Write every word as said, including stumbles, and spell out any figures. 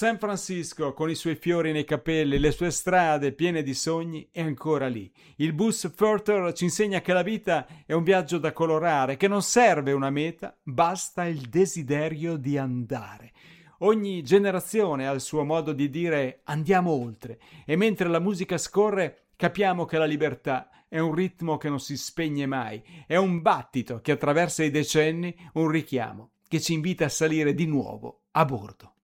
San Francisco, con i suoi fiori nei capelli, le sue strade piene di sogni, è ancora lì. Il bus Furter ci insegna che la vita è un viaggio da colorare, che non serve una meta, basta il desiderio di andare. Ogni generazione ha il suo modo di dire andiamo oltre, e mentre la musica scorre capiamo che la libertà è un ritmo che non si spegne mai, è un battito che attraversa i decenni, un richiamo che ci invita a salire di nuovo a bordo.